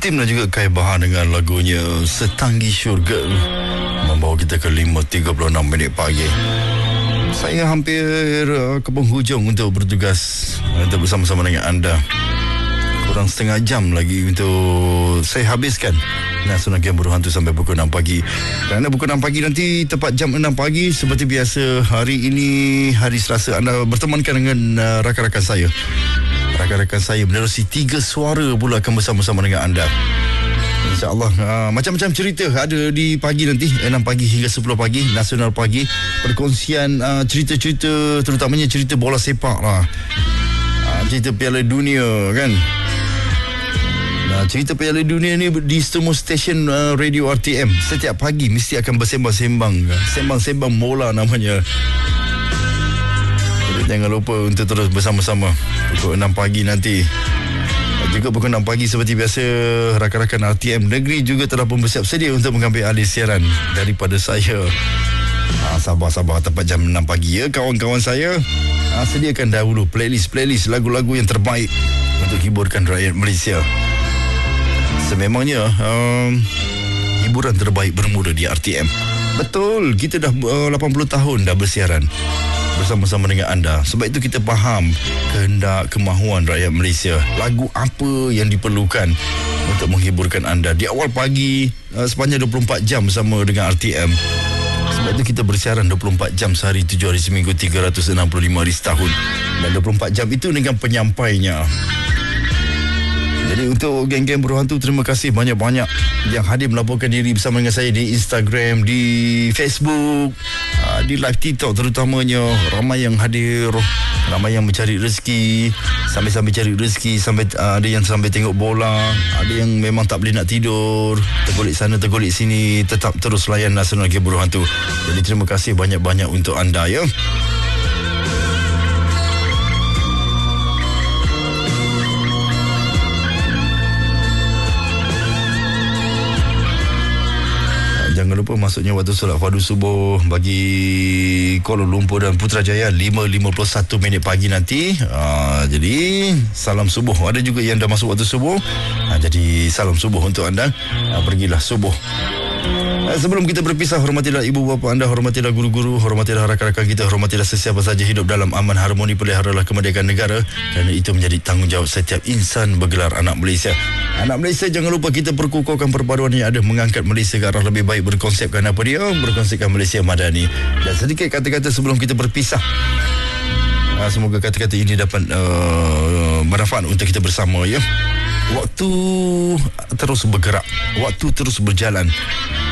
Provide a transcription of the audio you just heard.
Intim dan juga Kai Bahar dengan lagunya Setanggi Syurga membawa kita ke 5.36 pagi. Saya hampir ke penghujung untuk bertugas untuk bersama-sama dengan anda. Kurang setengah jam lagi untuk saya habiskan Nasional Game Berhantu sampai pukul 6 pagi. Kerana pukul 6 pagi nanti tepat jam 6 pagi seperti biasa, hari ini hari Selasa, anda bertemankan dengan rakan-rakan saya. Rakan-rakan saya menerusi 3 suara pula akan bersama-sama dengan anda. InsyaAllah macam-macam cerita ada di pagi nanti 6 pagi hingga 10 pagi Nasional Pagi. Perkongsian cerita-cerita, terutamanya cerita bola sepak lah, cerita Piala Dunia kan. Cerita Piala Dunia ni di semua stesen radio RTM setiap pagi mesti akan bersembang-sembang. Sembang-sembang bola namanya. Jadi jangan lupa untuk terus bersama-sama pukul 6 pagi nanti. Juga pukul 6 pagi seperti biasa, rakan-rakan RTM Negeri juga telah pun bersiap sedia untuk mengambil alih siaran daripada saya. Sabar-sabar tepat jam 6 pagi ya kawan-kawan saya. Sediakan dahulu playlist lagu-lagu yang terbaik untuk hiburkan rakyat Malaysia. Sememangnya hiburan terbaik bermula di RTM. Betul, kita dah 80 tahun dah bersiaran bersama-sama dengan anda. Sebab itu kita faham kehendak, kemahuan rakyat Malaysia. Lagu apa yang diperlukan untuk menghiburkan anda di awal pagi sepanjang 24 jam bersama dengan RTM. Sebab itu kita bersiaran 24 jam sehari, 7 hari seminggu, 365 hari setahun. Dan 24 jam itu dengan penyampainya. Jadi untuk geng-geng berhantu, terima kasih banyak-banyak yang hadir melaporkan diri bersama dengan saya di Instagram, di Facebook, di live TikTok terutamanya. Ramai yang hadir, ramai yang mencari rezeki, sambil-sambil cari rezeki, sampai ada yang sambil tengok bola, ada yang memang tak boleh nak tidur, tergolek sana tergolek sini, tetap terus layan Nasional Game Berhantu. Jadi terima kasih banyak-banyak untuk anda ya. Jangan lupa masuknya waktu solat fardu subuh bagi Kuala Lumpur dan Putrajaya 5.51 pagi nanti. Jadi salam subuh. Ada juga yang dah masuk waktu subuh. Jadi salam subuh untuk anda. Pergilah subuh. Sebelum kita berpisah, hormatilah ibu bapa anda, hormatilah guru-guru, hormatilah rakan-rakan kita, hormatilah sesiapa saja hidup dalam aman harmoni, peliharalah kemerdekaan negara, kerana itu menjadi tanggungjawab setiap insan bergelar anak Malaysia. Anak Malaysia, jangan lupa kita perkukuhkan perpaduan yang ada, mengangkat Malaysia ke arah lebih baik, berkonsepkan apa dia? Berkonsepkan Malaysia Madani. Dan sedikit kata-kata sebelum kita berpisah. Semoga kata-kata ini dapat bermanfaat untuk kita bersama ya. Waktu terus bergerak, waktu terus berjalan.